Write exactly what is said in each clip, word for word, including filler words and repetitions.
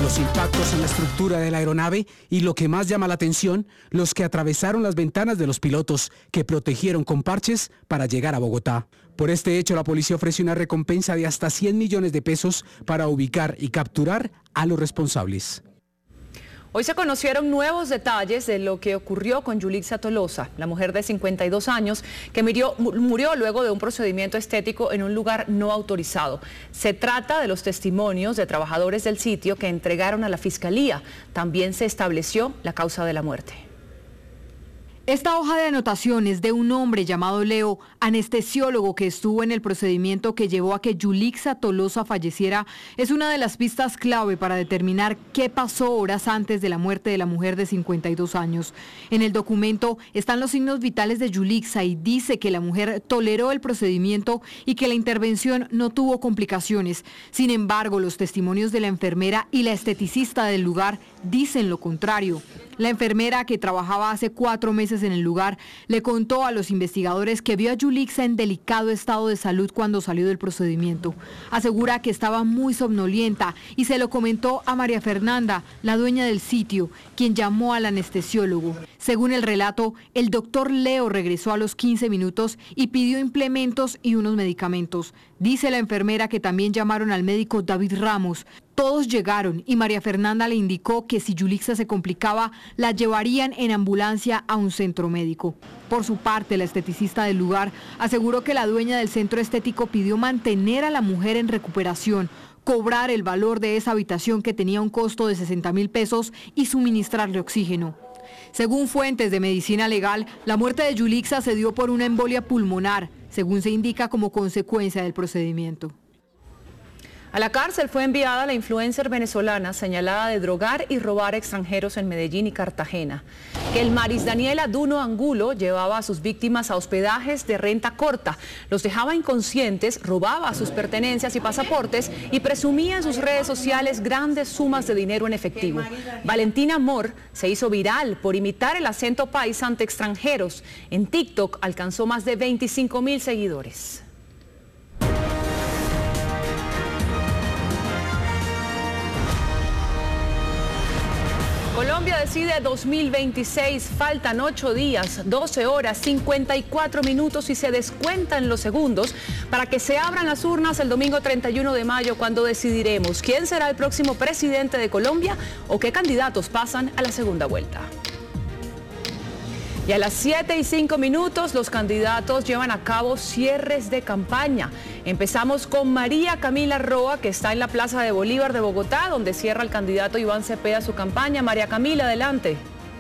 Los impactos en la estructura de la aeronave y, lo que más llama la atención, los que atravesaron las ventanas de los pilotos, que protegieron con parches para llegar a Bogotá. Por este hecho, la policía ofrece una recompensa de hasta cien millones de pesos para ubicar y capturar a los responsables. Hoy se conocieron nuevos detalles de lo que ocurrió con Yulixa Tolosa, la mujer de cincuenta y dos años que murió, murió luego de un procedimiento estético en un lugar no autorizado. Se trata de los testimonios de trabajadores del sitio que entregaron a la Fiscalía. También se estableció la causa de la muerte. Esta hoja de anotaciones de un hombre llamado Leo, anestesiólogo que estuvo en el procedimiento que llevó a que Yulixa Tolosa falleciera, es una de las pistas clave para determinar qué pasó horas antes de la muerte de la mujer de cincuenta y dos años. En el documento están los signos vitales de Yulixa y dice que la mujer toleró el procedimiento y que la intervención no tuvo complicaciones. Sin embargo, los testimonios de la enfermera y la esteticista del lugar dicen lo contrario. La enfermera, que trabajaba hace cuatro meses en el lugar, le contó a los investigadores que vio a Yulixa en delicado estado de salud cuando salió del procedimiento. Asegura que estaba muy somnolienta y se lo comentó a María Fernanda, la dueña del sitio, quien llamó al anestesiólogo. Según el relato, el doctor Leo regresó a los quince minutos y pidió implementos y unos medicamentos. Dice la enfermera que también llamaron al médico David Ramos. Todos llegaron y María Fernanda le indicó que si Yulixa se complicaba, la llevarían en ambulancia a un centro médico. Por su parte, la esteticista del lugar aseguró que la dueña del centro estético pidió mantener a la mujer en recuperación, cobrar el valor de esa habitación que tenía un costo de sesenta mil pesos y suministrarle oxígeno. Según fuentes de medicina legal, la muerte de Yulixa se dio por una embolia pulmonar, según se indica como consecuencia del procedimiento. A la cárcel fue enviada la influencer venezolana señalada de drogar y robar extranjeros en Medellín y Cartagena. Que el Maris Daniela Duno Angulo llevaba a sus víctimas a hospedajes de renta corta, los dejaba inconscientes, robaba sus pertenencias y pasaportes y presumía en sus redes sociales grandes sumas de dinero en efectivo. Valentina Amor se hizo viral por imitar el acento paisa ante extranjeros. En TikTok alcanzó más de veinticinco mil seguidores. Colombia decide dos mil veintiséis, faltan ocho días, doce horas, cincuenta y cuatro minutos y se descuentan los segundos para que se abran las urnas el domingo treinta y uno de mayo, cuando decidiremos quién será el próximo presidente de Colombia o qué candidatos pasan a la segunda vuelta. Y a las siete y cinco minutos los candidatos llevan a cabo cierres de campaña. Empezamos con María Camila Roa, que está en la Plaza de Bolívar de Bogotá, donde cierra el candidato Iván Cepeda su campaña. María Camila, adelante.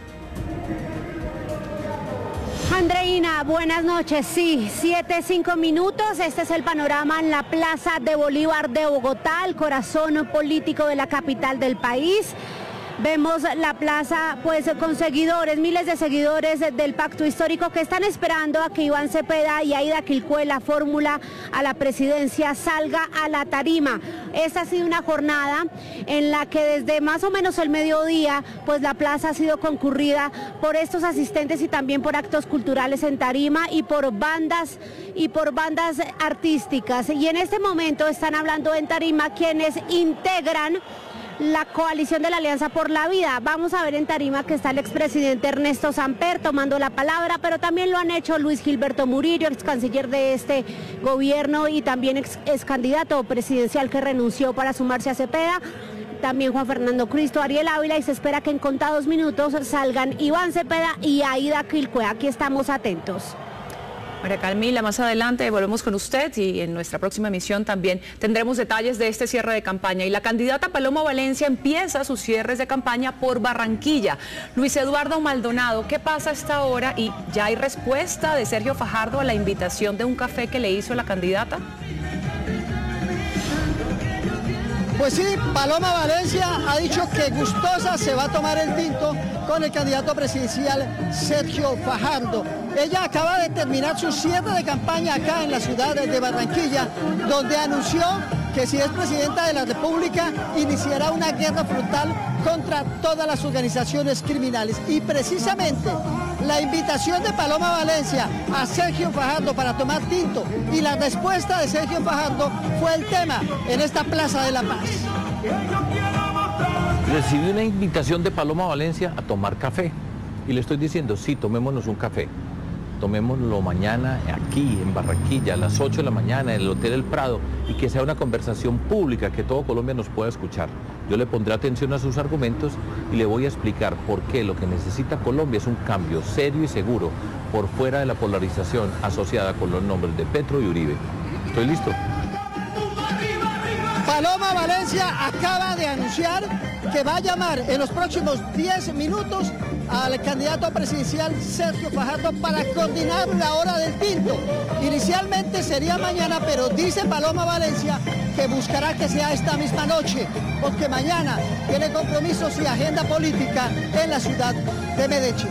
Andreina, buenas noches. Sí, siete, cinco minutos. Este es el panorama en la Plaza de Bolívar de Bogotá, el corazón político de la capital del país. Vemos la plaza pues con seguidores, miles de seguidores del pacto histórico que están esperando a que Iván Cepeda y Aida Quilcue, la fórmula a la presidencia, salga a la tarima. Esta ha sido una jornada en la que desde más o menos el mediodía pues la plaza ha sido concurrida por estos asistentes y también por actos culturales en tarima y por bandas y por bandas artísticas. Y en este momento están hablando en tarima quienes integran la coalición de la Alianza por la Vida. Vamos a ver en tarima que está el expresidente Ernesto Samper tomando la palabra, pero también lo han hecho Luis Gilberto Murillo, ex canciller de este gobierno y también ex, ex candidato presidencial que renunció para sumarse a Cepeda. También Juan Fernando Cristo, Ariel Ávila, y se espera que en contados minutos salgan Iván Cepeda y Aida Quilcue. Aquí estamos atentos. María Camila, más adelante volvemos con usted y en nuestra próxima emisión también tendremos detalles de este cierre de campaña. Y la candidata Paloma Valencia empieza sus cierres de campaña por Barranquilla. Luis Eduardo Maldonado, ¿qué pasa a esta hora? ¿Y ya hay respuesta de Sergio Fajardo a la invitación de un café que le hizo la candidata? Pues sí, Paloma Valencia ha dicho que gustosa se va a tomar el tinto con el candidato presidencial Sergio Fajardo. Ella acaba de terminar su cierre de campaña acá en la ciudad de Barranquilla, donde anunció que si es presidenta de la República iniciará una guerra frontal contra todas las organizaciones criminales. Y precisamente la invitación de Paloma Valencia a Sergio Fajardo para tomar tinto y la respuesta de Sergio Fajardo fue el tema en esta Plaza de la Paz. Recibí una invitación de Paloma Valencia a tomar café y le estoy diciendo, sí, tomémonos un café. Tomémoslo mañana aquí en Barranquilla a las ocho de la mañana en el Hotel El Prado y que sea una conversación pública que todo Colombia nos pueda escuchar. Yo le pondré atención a sus argumentos y le voy a explicar por qué lo que necesita Colombia es un cambio serio y seguro por fuera de la polarización asociada con los nombres de Petro y Uribe. ¿Estoy listo? Paloma Valencia acaba de anunciar que va a llamar en los próximos diez minutos al candidato presidencial Sergio Fajardo para coordinar la hora del tinto. Inicialmente sería mañana, pero dice Paloma Valencia que buscará que sea esta misma noche, porque mañana tiene compromisos y agenda política en la ciudad de Medellín.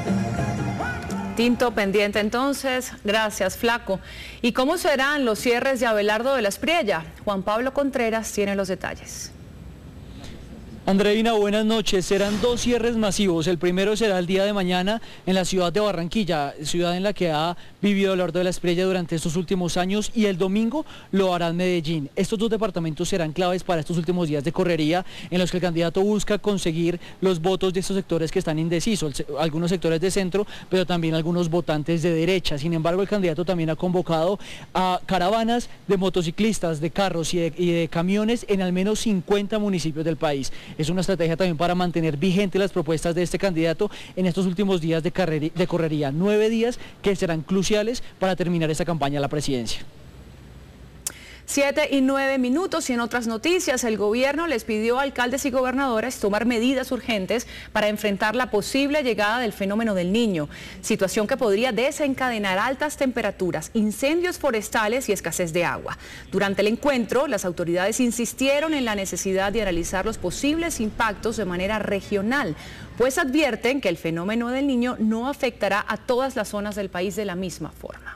Tinto pendiente entonces, gracias Flaco. ¿Y cómo serán los cierres de Abelardo de la Espriella? Juan Pablo Contreras tiene los detalles. Andreina, buenas noches. Serán dos cierres masivos. El primero será el día de mañana en la ciudad de Barranquilla, ciudad en la que ha vivido Abelardo de la Espriella durante estos últimos años, y el domingo lo hará en Medellín. Estos dos departamentos serán claves para estos últimos días de correría en los que el candidato busca conseguir los votos de estos sectores que están indecisos, algunos sectores de centro, pero también algunos votantes de derecha. Sin embargo, el candidato también ha convocado a caravanas de motociclistas, de carros y de, y de camiones en al menos cincuenta municipios del país. Es una estrategia también para mantener vigentes las propuestas de este candidato en estos últimos días de, carreri- de correría. Nueve días que serán cruciales para terminar esta campaña a la presidencia. Siete y nueve minutos y en otras noticias, el gobierno les pidió a alcaldes y gobernadores tomar medidas urgentes para enfrentar la posible llegada del fenómeno del Niño, situación que podría desencadenar altas temperaturas, incendios forestales y escasez de agua. Durante el encuentro, las autoridades insistieron en la necesidad de analizar los posibles impactos de manera regional, pues advierten que el fenómeno del Niño no afectará a todas las zonas del país de la misma forma.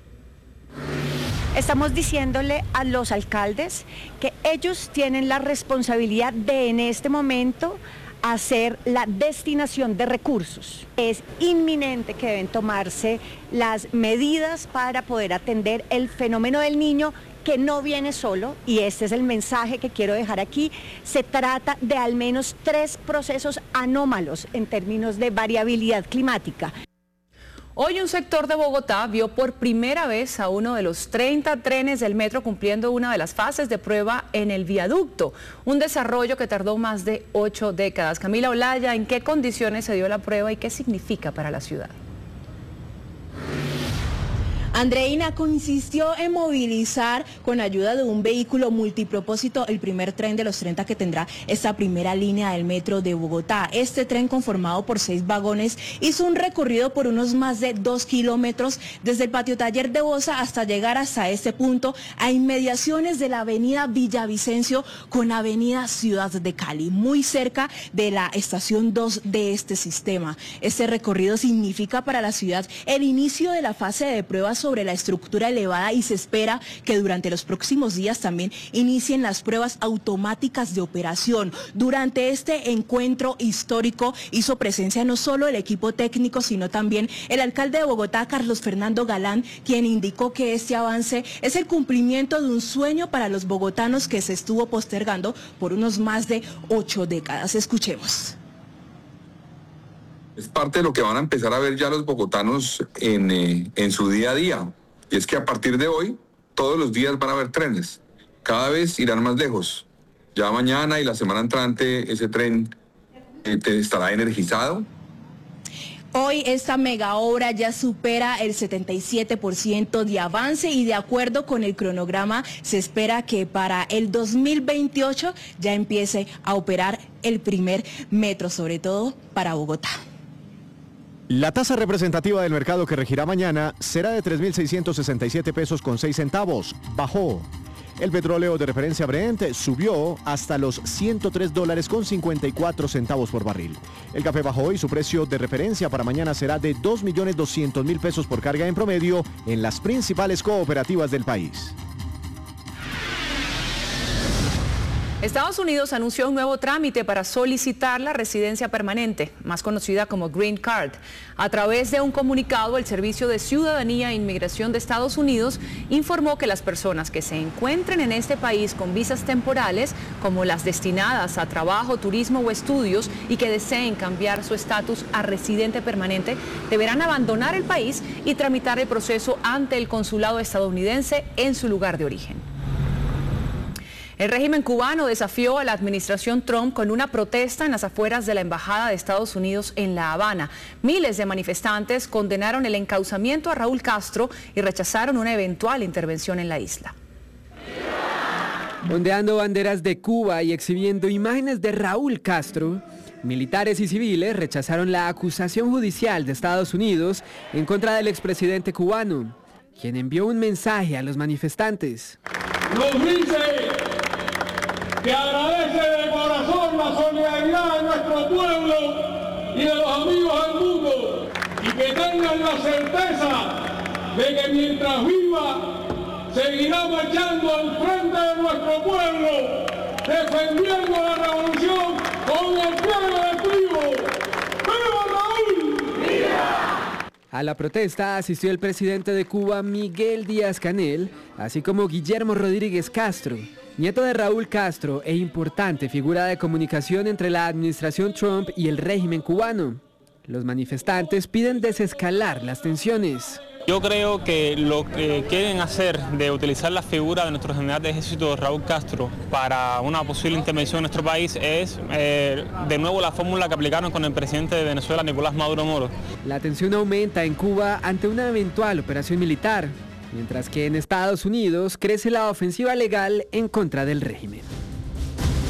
Estamos diciéndole a los alcaldes que ellos tienen la responsabilidad de en este momento hacer la destinación de recursos. Es inminente que deben tomarse las medidas para poder atender el fenómeno del Niño, que no viene solo, y este es el mensaje que quiero dejar aquí. Se trata de al menos tres procesos anómalos en términos de variabilidad climática. Hoy un sector de Bogotá vio por primera vez a uno de los treinta trenes del metro cumpliendo una de las fases de prueba en el viaducto, un desarrollo que tardó más de ocho décadas. Camila Olaya, ¿en qué condiciones se dio la prueba y qué significa para la ciudad? Andreina consistió en movilizar con ayuda de un vehículo multipropósito el primer tren de los treinta que tendrá esta primera línea del metro de Bogotá. Este tren, conformado por seis vagones, hizo un recorrido por unos más de dos kilómetros desde el patio taller de Bosa hasta llegar hasta este punto a inmediaciones de la avenida Villavicencio con avenida Ciudad de Cali, muy cerca de la estación dos de este sistema. Este recorrido significa para la ciudad el inicio de la fase de pruebas sobre la estructura elevada y se espera que durante los próximos días también inicien las pruebas automáticas de operación. Durante este encuentro histórico hizo presencia no solo el equipo técnico, sino también el alcalde de Bogotá, Carlos Fernando Galán, quien indicó que este avance es el cumplimiento de un sueño para los bogotanos que se estuvo postergando por unos más de ocho décadas. Escuchemos. Es parte de lo que van a empezar a ver ya los bogotanos en, eh, en su día a día. Y es que a partir de hoy, todos los días van a haber trenes. Cada vez irán más lejos. Ya mañana y la semana entrante ese tren eh, estará energizado. Hoy esta mega obra ya supera el setenta y siete por ciento de avance y de acuerdo con el cronograma se espera que para el dos mil veintiocho ya empiece a operar el primer metro, sobre todo para Bogotá. La tasa representativa del mercado que regirá mañana será de tres mil seiscientos sesenta y siete pesos con seis centavos. Bajó. El petróleo de referencia Brent subió hasta los ciento tres dólares con cincuenta y cuatro centavos por barril. El café bajó y su precio de referencia para mañana será de dos millones doscientos mil pesos por carga en promedio en las principales cooperativas del país. Estados Unidos anunció un nuevo trámite para solicitar la residencia permanente, más conocida como Green Card. A través de un comunicado, el Servicio de Ciudadanía e Inmigración de Estados Unidos informó que las personas que se encuentren en este país con visas temporales, como las destinadas a trabajo, turismo o estudios, y que deseen cambiar su estatus a residente permanente, deberán abandonar el país y tramitar el proceso ante el consulado estadounidense en su lugar de origen. El régimen cubano desafió a la administración Trump con una protesta en las afueras de la Embajada de Estados Unidos en La Habana. Miles de manifestantes condenaron el encauzamiento a Raúl Castro y rechazaron una eventual intervención en la isla. Ondeando banderas de Cuba y exhibiendo imágenes de Raúl Castro, militares y civiles rechazaron la acusación judicial de Estados Unidos en contra del expresidente cubano, quien envió un mensaje a los manifestantes. Nos dice que agradece de corazón la solidaridad de nuestro pueblo y de los amigos del mundo, y que tengan la certeza de que mientras viva seguirá marchando al frente de nuestro pueblo, defendiendo la revolución con el pueblo de tribu. ¡Viva Raúl! ¡Viva! A la protesta asistió el presidente de Cuba, Miguel Díaz-Canel, así como Guillermo Rodríguez Castro, nieto de Raúl Castro e importante figura de comunicación entre la administración Trump y el régimen cubano. Los manifestantes piden desescalar las tensiones. Yo creo que lo que quieren hacer de utilizar la figura de nuestro general de ejército Raúl Castro para una posible intervención en nuestro país es eh, de nuevo la fórmula que aplicaron con el presidente de Venezuela, Nicolás Maduro Moro. La tensión aumenta en Cuba ante una eventual operación militar, mientras que en Estados Unidos crece la ofensiva legal en contra del régimen.